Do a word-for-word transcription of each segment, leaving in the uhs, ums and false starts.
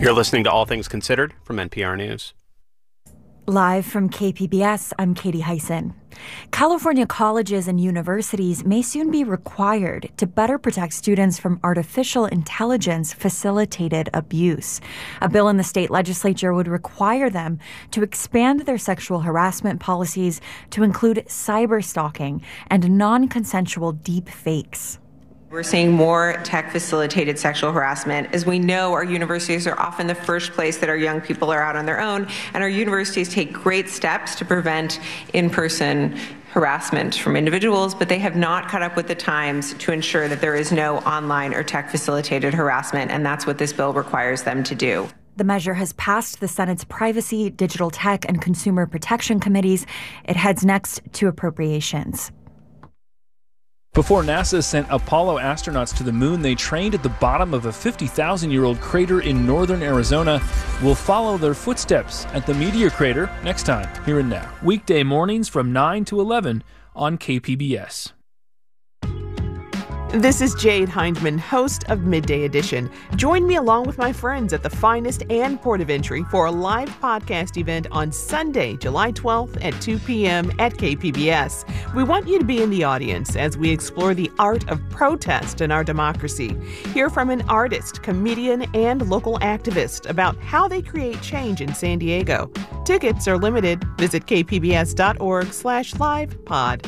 You're listening to All Things Considered from N P R News. Live from K P B S, I'm Katie Hyson. California colleges and universities may soon be required to better protect students from artificial intelligence-facilitated abuse. A bill in the state legislature would require them to expand their sexual harassment policies to include cyber stalking and non-consensual deep fakes. We're seeing more tech-facilitated sexual harassment. As we know, our universities are often the first place that our young people are out on their own, and our universities take great steps to prevent in-person harassment from individuals, but they have not caught up with the times to ensure that there is no online or tech-facilitated harassment, and that's what this bill requires them to do. The measure has passed the Senate's Privacy, Digital Tech, and Consumer Protection Committees. It heads next to Appropriations. Before NASA sent Apollo astronauts to the moon, they trained at the bottom of a fifty thousand year old crater in northern Arizona. We'll follow their footsteps at the Meteor Crater next time, here and now. Weekday mornings from nine to eleven on K P B S. This is Jade Hindman, host of Midday Edition. Join me along with my friends at the Finest and Port of Entry for a live podcast event on Sunday, July twelfth at two p.m. at K P B S. We want you to be in the audience as we explore the art of protest in our democracy. Hear from an artist, comedian, and local activist about how they create change in San Diego. Tickets are limited. Visit kpbs.org slash live pod.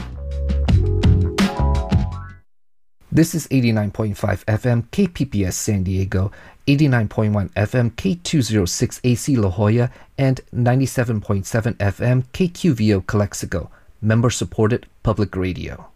This is eighty-nine point five F M K P B S San Diego, eighty-nine point one F M K two oh six A C La Jolla, and ninety-seven point seven F M K Q V O Calexico, member-supported public radio.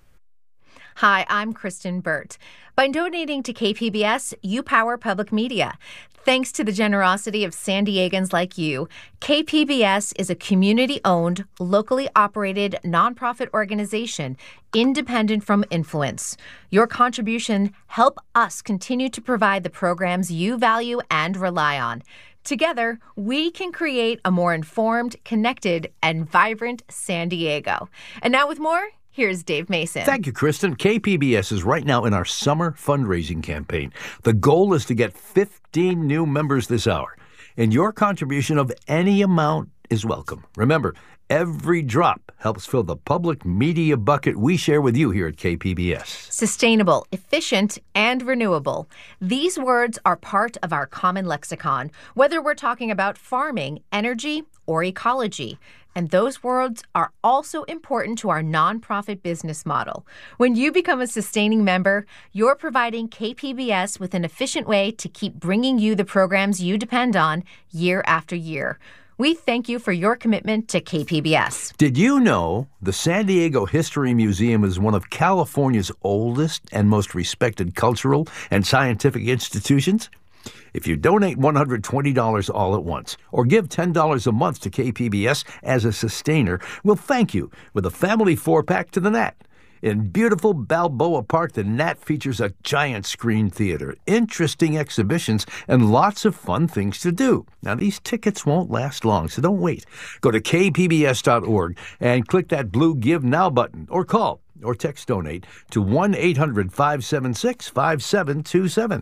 Hi, I'm Kristen Burt. By donating to K P B S, you power public media. Thanks to the generosity of San Diegans like you, K P B S is a community-owned, locally operated nonprofit organization independent from influence. Your contribution help us continue to provide the programs you value and rely on. Together, we can create a more informed, connected, and vibrant San Diego. And now with more, here's Dave Mason. Thank you, Kristen. K P B S is right now in our summer fundraising campaign. The goal is to get fifteen new members this hour, and your contribution of any amount is welcome. Remember, every drop helps fill the public media bucket we share with you here at K P B S. Sustainable, efficient, and renewable. These words are part of our common lexicon, whether we're talking about farming, energy, or ecology. And those words are also important to our nonprofit business model. When you become a sustaining member, you're providing K P B S with an efficient way to keep bringing you the programs you depend on year after year. We thank you for your commitment to K P B S. Did you know the San Diego History Museum is one of California's oldest and most respected cultural and scientific institutions? If you donate one hundred twenty dollars all at once or give ten dollars a month to K P B S as a sustainer, we'll thank you with a family four-pack to the Nat. In beautiful Balboa Park, the Nat features a giant screen theater, interesting exhibitions, and lots of fun things to do. Now, these tickets won't last long, so don't wait. Go to k p b s dot org and click that blue Give Now button, or call or text donate to one eight hundred five seven six five seven two seven.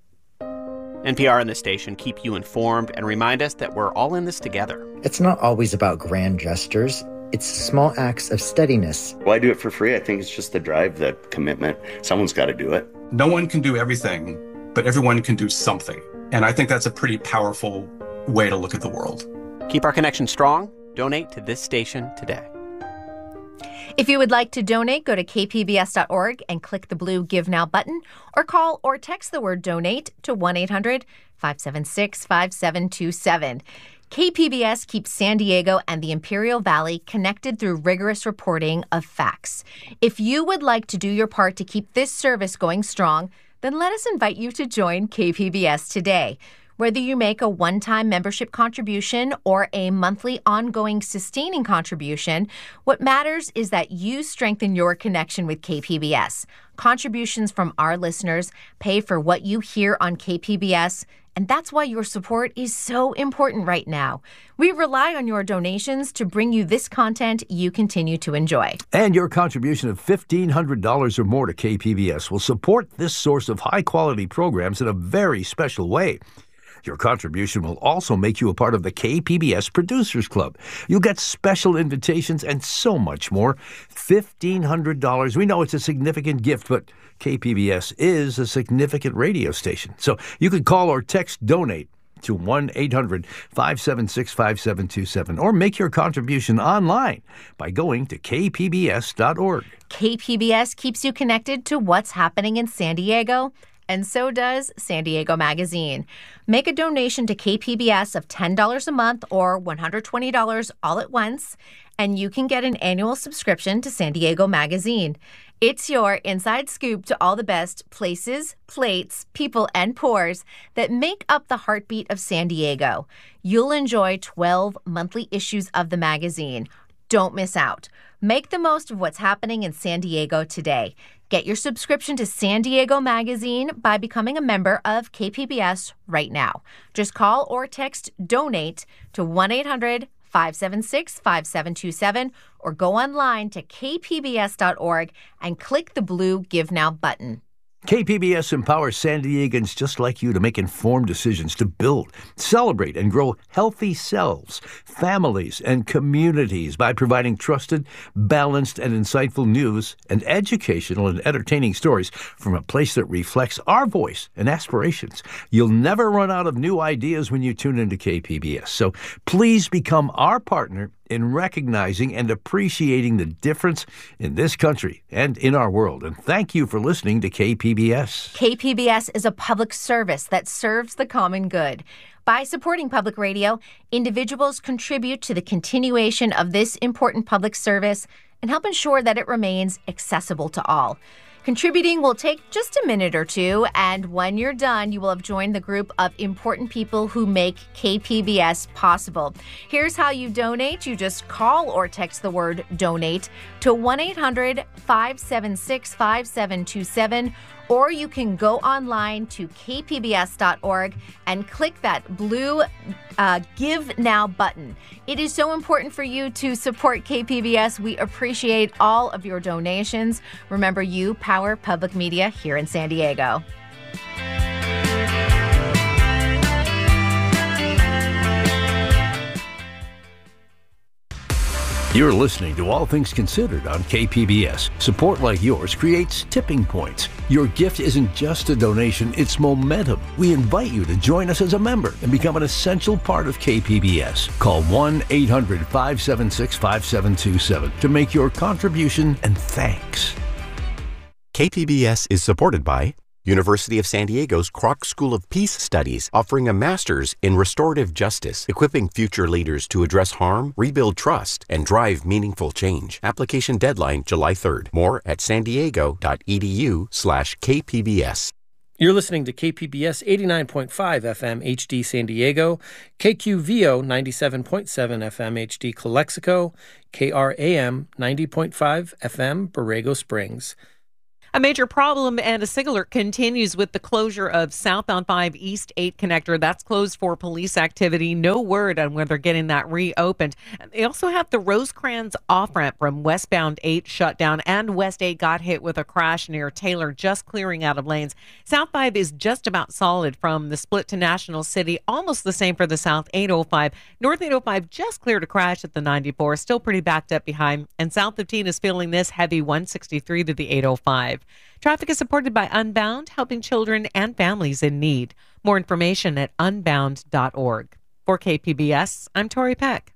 N P R and the station keep you informed and remind us that we're all in this together. It's not always about grand gestures. It's small acts of steadiness. Well, I do it for free. I think it's just the drive, the commitment. Someone's got to do it. No one can do everything, but everyone can do something. And I think that's a pretty powerful way to look at the world. Keep our connection strong. Donate to this station today. If you would like to donate, go to k p b s dot org and click the blue Give Now button, or call or text the word donate to one eight hundred five seven six five seven two seven. K P B S keeps San Diego and the Imperial Valley connected through rigorous reporting of facts. If you would like to do your part to keep this service going strong, then let us invite you to join K P B S today. Whether you make a one-time membership contribution or a monthly ongoing sustaining contribution, what matters is that you strengthen your connection with K P B S. Contributions from our listeners pay for what you hear on K P B S, and that's why your support is so important right now. We rely on your donations to bring you this content you continue to enjoy. And your contribution of fifteen hundred dollars or more to K P B S will support this source of high-quality programs in a very special way. Your contribution will also make you a part of the K P B S Producers Club. You'll get special invitations and so much more. fifteen hundred dollars. We know it's a significant gift, but K P B S is a significant radio station. So you can call or text DONATE to one eight hundred five seven six five seven two seven or make your contribution online by going to k p b s dot org. K P B S keeps you connected to what's happening in San Diego, and so does San Diego Magazine. Make a donation to K P B S of ten dollars a month or one hundred twenty dollars all at once, and you can get an annual subscription to San Diego Magazine. It's your inside scoop to all the best places, plates, people, and pours that make up the heartbeat of San Diego. You'll enjoy twelve monthly issues of the magazine. Don't miss out. Make the most of what's happening in San Diego today. Get your subscription to San Diego Magazine by becoming a member of K P B S right now. Just call or text DONATE to one eight hundred five seven six five seven two seven or go online to k p b s dot org and click the blue Give Now button. K P B S empowers San Diegans just like you to make informed decisions to build, celebrate, and grow healthy selves, families, and communities by providing trusted, balanced, and insightful news and educational and entertaining stories from a place that reflects our voice and aspirations. You'll never run out of new ideas when you tune into K P B S. So please become our partner in recognizing and appreciating the difference in this country and in our world. And thank you for listening to K P B S. K P B S is a public service that serves the common good. By supporting public radio, individuals contribute to the continuation of this important public service and help ensure that it remains accessible to all. Contributing will take just a minute or two, and when you're done, you will have joined the group of important people who make K P B S possible. Here's how you donate. You just call or text the word DONATE to one eight hundred five seven six five seven two seven, or you can go online to k p b s dot org and click that blue uh, Give Now button. It is so important for you to support K P B S. We appreciate all of your donations. Remember, you power public media here in San Diego. You're listening to All Things Considered on K P B S. Support like yours creates tipping points. Your gift isn't just a donation, it's momentum. We invite you to join us as a member and become an essential part of K P B S. Call one eight hundred five seven six five seven two seven to make your contribution, and thanks. K P B S is supported by University of San Diego's Kroc School of Peace Studies, offering a master's in restorative justice, equipping future leaders to address harm, rebuild trust, and drive meaningful change. Application deadline July third. More at san diego dot e d u slash K P B S. You're listening to K P B S eighty-nine point five F M H D San Diego, K Q V O ninety-seven point seven F M H D Calexico, K R A M ninety point five F M Borrego Springs. A major problem and a SIG alert continues with the closure of southbound five East eight connector. That's closed for police activity. No word on when they're getting that reopened. And they also have the Rosecrans off-ramp from westbound eight shut down, and West eight got hit with a crash near Taylor, just clearing out of lanes. South five is just about solid from the split to National City. Almost the same for the South eight oh five. North eight oh five just cleared a crash at the ninety-four. Still pretty backed up behind. And South fifteen is feeling this heavy one sixty-three to the eight oh five. Traffic is supported by Unbound, helping children and families in need. More information at unbound dot org. For K P B S, I'm Tori Peck.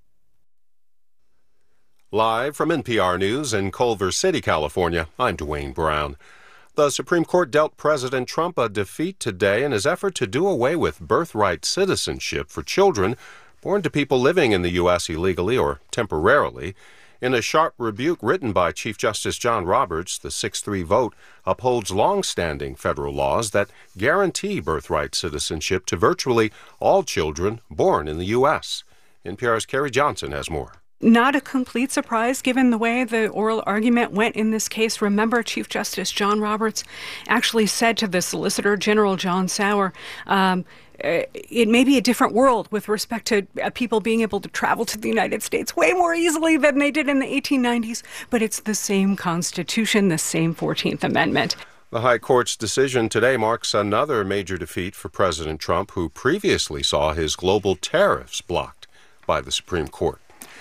Live from N P R News in Culver City, California, I'm Dwayne Brown. The Supreme Court dealt President Trump a defeat today in his effort to do away with birthright citizenship for children born to people living in the U S illegally or temporarily. In a sharp rebuke written by Chief Justice John Roberts, the six three vote upholds long-standing federal laws that guarantee birthright citizenship to virtually all children born in the U S. N P R's Carrie Johnson has more. Not a complete surprise given the way the oral argument went in this case. Remember, Chief Justice John Roberts actually said to the Solicitor General John Sauer, um, it may be a different world with respect to people being able to travel to the United States way more easily than they did in the eighteen nineties, but it's the same Constitution, the same fourteenth Amendment. The High Court's decision today marks another major defeat for President Trump, who previously saw his global tariffs blocked by the Supreme Court.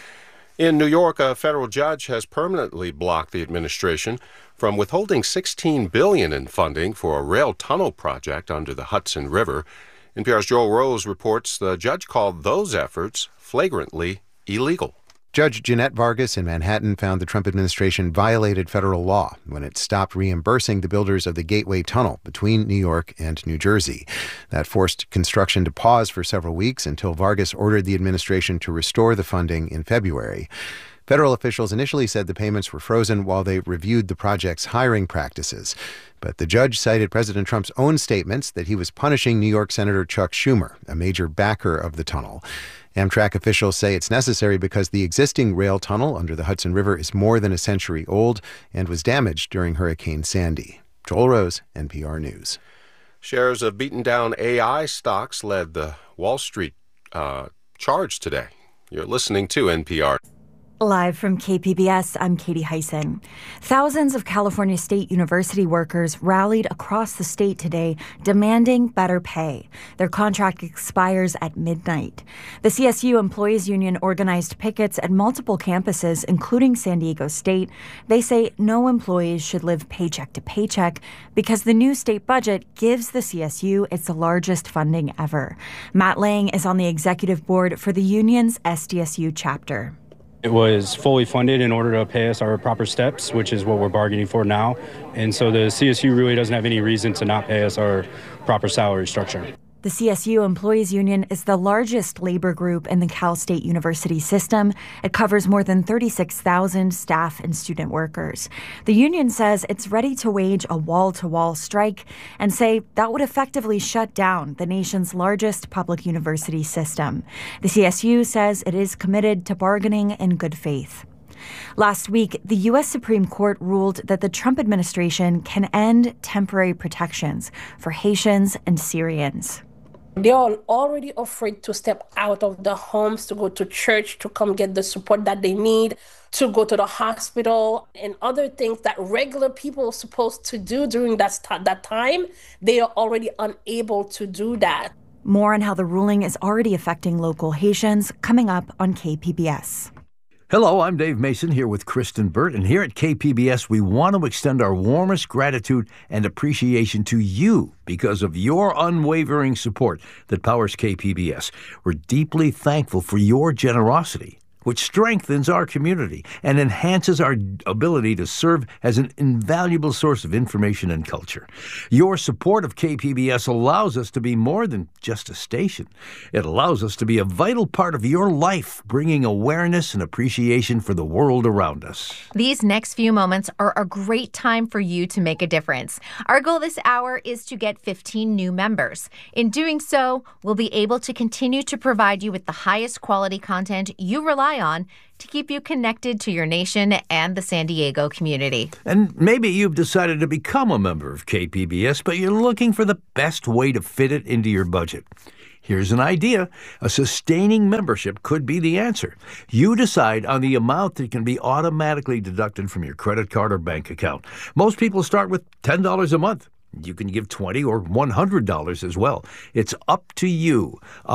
In New York, a federal judge has permanently blocked the administration from withholding sixteen billion dollars in funding for a rail tunnel project under the Hudson River. N P R's Joel Rose reports the judge called those efforts flagrantly illegal. Judge Jeanette Vargas in Manhattan found the Trump administration violated federal law when it stopped reimbursing the builders of the Gateway Tunnel between New York and New Jersey. That forced construction to pause for several weeks until Vargas ordered the administration to restore the funding in February. Federal officials initially said the payments were frozen while they reviewed the project's hiring practices. But the judge cited President Trump's own statements that he was punishing New York Senator Chuck Schumer, a major backer of the tunnel. Amtrak officials say it's necessary because the existing rail tunnel under the Hudson River is more than a century old and was damaged during Hurricane Sandy. Joel Rose, N P R News. Shares of beaten-down A I stocks led the Wall Street uh, charge today. You're listening to N P R. Live from K P B S, I'm Katie Hyson. Thousands of California State University workers rallied across the state today demanding better pay. Their contract expires at midnight. The C S U Employees Union organized pickets at multiple campuses, including San Diego State. They say no employees should live paycheck to paycheck because the new state budget gives the C S U its largest funding ever. Matt Lang is on the executive board for the union's S D S U chapter. It was fully funded in order to pay us our proper steps, which is what we're bargaining for now. And so the C S U really doesn't have any reason to not pay us our proper salary structure. The C S U Employees Union is the largest labor group in the Cal State University system. It covers more than thirty-six thousand staff and student workers. The union says it's ready to wage a wall-to-wall strike and say that would effectively shut down the nation's largest public university system. The C S U says it is committed to bargaining in good faith. Last week, the U S Supreme Court ruled that the Trump administration can end temporary protections for Haitians and Syrians. They are already afraid to step out of their homes, to go to church, to come get the support that they need, to go to the hospital, and other things that regular people are supposed to do during that, that time. They are already unable to do that. More on how the ruling is already affecting local Haitians coming up on K P B S. Hello, I'm Dave Mason here with Kristen Burt, and here at K P B S, we want to extend our warmest gratitude and appreciation to you because of your unwavering support that powers K P B S. We're deeply thankful for your generosity, which strengthens our community and enhances our ability to serve as an invaluable source of information and culture. Your support of K P B S allows us to be more than just a station. It allows us to be a vital part of your life, bringing awareness and appreciation for the world around us. These next few moments are a great time for you to make a difference. Our goal this hour is to get fifteen new members. In doing so, we'll be able to continue to provide you with the highest quality content you rely on to keep you connected to your nation and the San Diego community. And maybe you've decided to become a member of K P B S, but you're looking for the best way to fit it into your budget. Here's an idea. A sustaining membership could be the answer. You decide on the amount that can be automatically deducted from your credit card or bank account. Most people start with ten dollars a month. You can give twenty dollars or one hundred dollars as well. It's up to you.